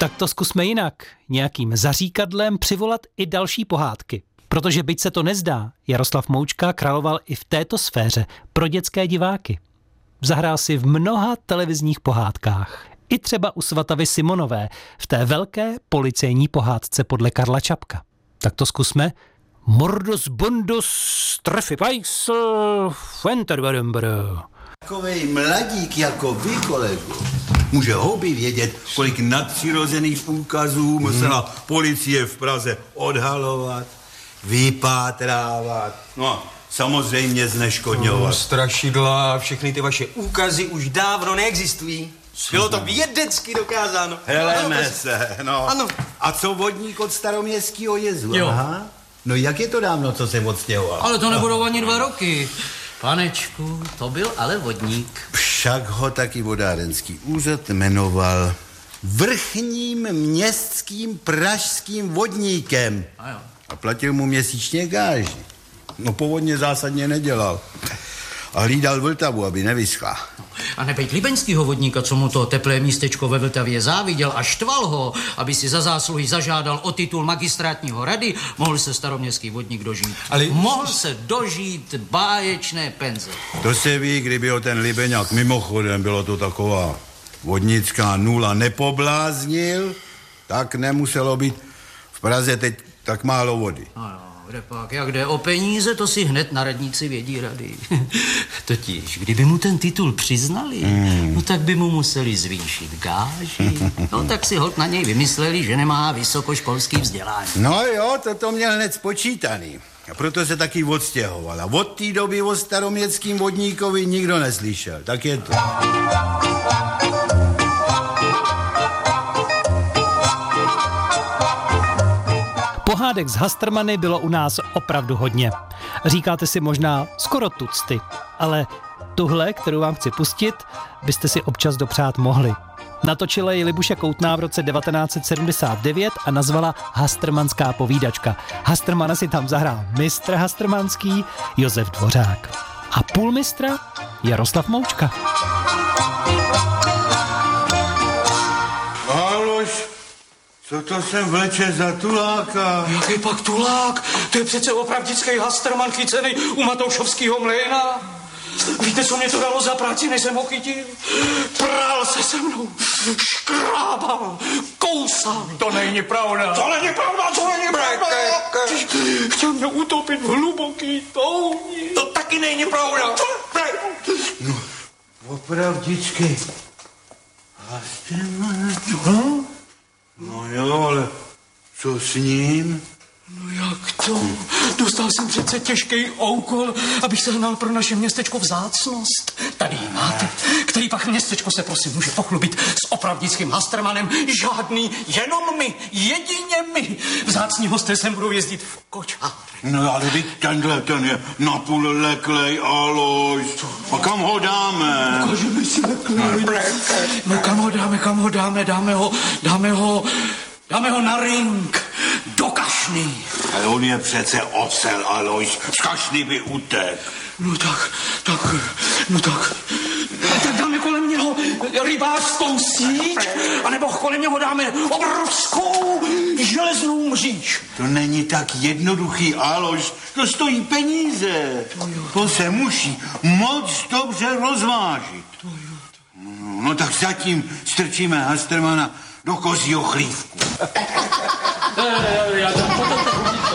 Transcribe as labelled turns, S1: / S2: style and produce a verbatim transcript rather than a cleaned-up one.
S1: Tak to zkusme jinak. Nějakým zaříkadlem přivolat i další pohádky. Protože byť se to nezdá, Jaroslav Moučka královal i v této sféře pro dětské diváky. Zahrál si v mnoha televizních pohádkách. I třeba u Svatavy Simonové v té velké policejní pohádce podle Karla Čapka. Tak to zkusme. Mordus Bondus Trefy Pajsl Fenterberembr.
S2: Takovej mladík jako vy, kolego, může houby vědět, kolik nadpřirozených úkazů musela hmm. policie v Praze odhalovat, vypátrávat, no samozřejmě zneškodňovat.
S3: No, strašidla, všechny ty vaše úkazy už dávno neexistují. Bylo to vědecky dokázáno.
S2: Heleme se, no.
S3: Ano.
S2: A co vodník od Staroměstského jezu?
S4: Jo.
S2: Aha. No jak je to dávno, co se odstěhoval?
S4: Ale to nebudou ani dva roky. Panečku, to byl ale vodník.
S2: Však ho taky vodárenský úřad jmenoval vrchním městským pražským vodníkem.
S4: A jo.
S2: A platil mu měsíčně gáži. No povodně zásadně nedělal. A hlídal Vltavu, aby nevyschla.
S4: A nebejt libeňskýho vodníka, co mu to teplé místečko ve Vltavě záviděl a štval ho, aby si za zásluhy zažádal o titul magistrátního rady, mohl se staroměstský vodník dožít. Ale... Mohl se dožít báječné penze.
S2: To se ví, kdyby ho ten Libeňák mimochodem, bylo to taková vodnická nula, nepobláznil, tak nemuselo být v Praze teď tak málo vody.
S4: No jo. Kde pak, jak jde o peníze, to si hned na radnici vědí rady. Totiž, kdyby mu ten titul přiznali, mm. no tak by mu museli zvýšit gáži. No tak si holt na něj vymysleli, že nemá vysokoškolský vzdělání.
S2: No jo, to to měl hned spočítaný. A proto se taky odstěhoval. A od té doby o staroměstským vodníkovi nikdo neslyšel. Tak je to.
S1: Pohádek z Hastrmany bylo u nás opravdu hodně. Říkáte si možná skoro tucty, ale tuhle, kterou vám chci pustit, byste si občas dopřát mohli. Natočila ji Libuše Koutná v roce devatenáct set sedmdesát devět a nazvala Hastrmanská povídačka. Hastrmana si tam zahrál mistr hastrmanský Josef Dvořák. A půlmistra Jaroslav Moučka.
S2: Aloš, co to sem vleče za tuláka?
S5: Jaký pak tulák? To je přece opravdický Hastrman chycený u Matoušovského mlejna. Víte, co mě to dalo za práci, než jsem ho chytil? Prál se se mnou, škrábal, kousal.
S3: To není pravda.
S5: To není pravda, to není pravda. Chtěl mě utopit v hluboký touni.
S3: To taky není pravda.
S2: No, opravdicky. Hastrman.
S5: No?
S2: No jo, ale co s ním?
S5: No jak to? Dostal jsem přece těžký úkol, abych sehnal pro naše městečko vzácnost. Tady ji máte, který pak městečko se prosím může pochlubit s opravdickým Hastrmanem. Žádný, jenom my, jedině my. Vzácní hosté sem budou jezdit v kočárech.
S2: No ale teď tenhle ten je napůl leklej, Alois. A kam ho dáme?
S5: Ukážeme si leklej. No kam ho dáme, kam ho dáme, dáme ho, dáme ho, dáme ho na ring. Do kašny.
S2: Ale on je přece ocel, Alois. Z kašny by utek.
S5: No tak, tak, no tak, tak dáme kolem něho rybářskou síť, anebo kolem něho dáme obrovskou železnou mříž.
S2: To není tak jednoduchý, Alois. To stojí peníze.
S5: To jo.
S2: To se musí moc dobře rozvážit.
S5: To jo.
S2: No, no tak zatím strčíme Hastrmana do kozího chlívku.